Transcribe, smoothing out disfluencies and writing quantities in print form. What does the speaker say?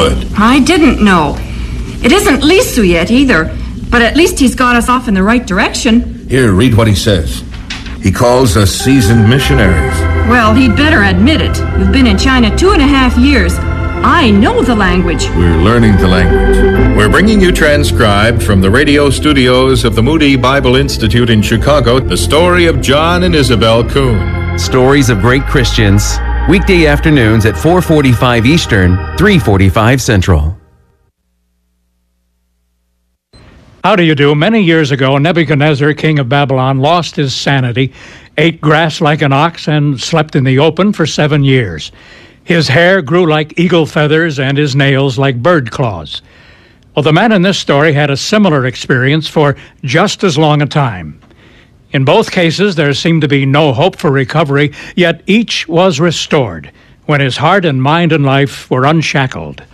Good. I didn't know. It isn't Lisu yet either, but at least he's got us off in the right direction. Here, read what he says. He calls us seasoned missionaries. Well, he'd better admit it. You've been in China 2.5 years. I know the language. We're learning the language. We're bringing you transcribed from the radio studios of the Moody Bible Institute in Chicago, the story of John and Isabel Kuhn. Stories of Great Christians, weekday afternoons at 4:45 Eastern, 3:45 Central. How do you do? Many years ago, Nebuchadnezzar, king of Babylon, lost his sanity, ate grass like an ox, and slept in the open for 7 years. His hair grew like eagle feathers and his nails like bird claws. Well, the man in this story had a similar experience for just as long a time. In both cases, there seemed to be no hope for recovery, yet each was restored when his heart and mind and life were unshackled.